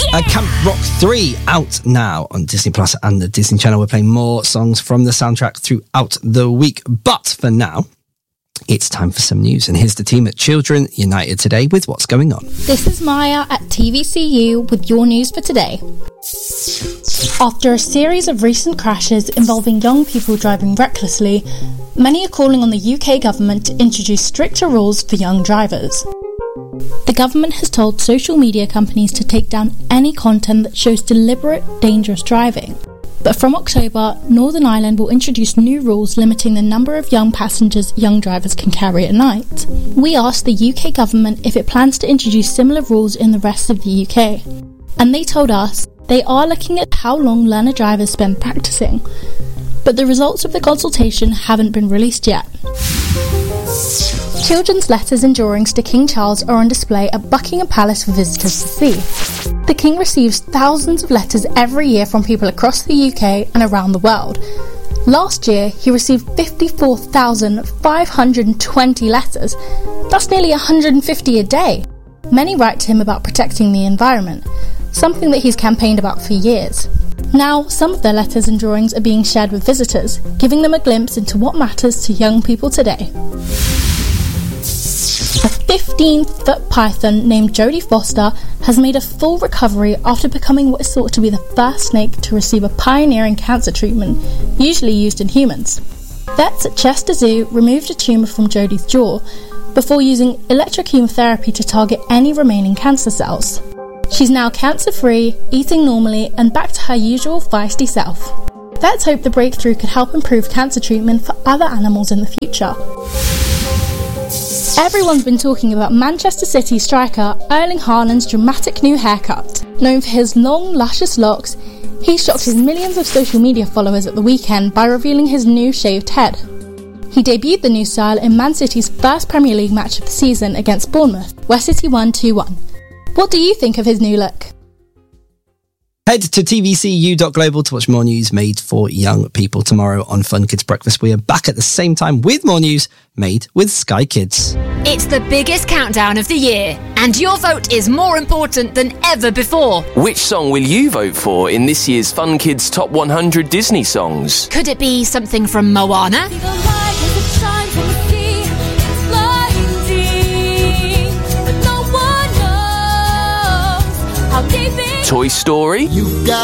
Camp Rock 3 out now on Disney Plus and the Disney Channel. We're playing more songs from the soundtrack throughout the week. But for now, it's time for some news. And here's the team at Children United today with what's going on. This is Maya at TVCU with your news for today. After a series of recent crashes involving young people driving recklessly, many are calling on the UK government to introduce stricter rules for young drivers. The government has told social media companies to take down any content that shows deliberate, dangerous driving. But from October, Northern Ireland will introduce new rules limiting the number of young passengers young drivers can carry at night. We asked the UK government if it plans to introduce similar rules in the rest of the UK. And they told us they are looking at how long learner drivers spend practicing. But the results of the consultation haven't been released yet. Children's letters and drawings to King Charles are on display at Buckingham Palace for visitors to see. The King receives thousands of letters every year from people across the UK and around the world. Last year, he received 54,520 letters. That's nearly 150 a day. Many write to him about protecting the environment, something that he's campaigned about for years. Now, some of their letters and drawings are being shared with visitors, giving them a glimpse into what matters to young people today. A 15-foot python named Jodie Foster has made a full recovery after becoming what is thought to be the first snake to receive a pioneering cancer treatment, usually used in humans. Vets at Chester Zoo removed a tumour from Jodie's jaw before using electrochemotherapy to target any remaining cancer cells. She's now cancer-free, eating normally, and back to her usual feisty self. Vets hope the breakthrough could help improve cancer treatment for other animals in the future. Everyone's been talking about Manchester City striker Erling Haaland's dramatic new haircut. Known for his long, luscious locks, he shocked his millions of social media followers at the weekend by revealing his new shaved head. He debuted the new style in Man City's first Premier League match of the season against Bournemouth, where City won 2-1. What do you think of his new look? Head to tvcu.global to watch more news made for young people tomorrow on Fun Kids Breakfast. We are back at the same time with more news made with Sky Kids. It's the biggest countdown of the year, and your vote is more important than ever before. Which song will you vote for in this year's Fun Kids Top 100 Disney songs? Could it be something from Moana? Toy Story?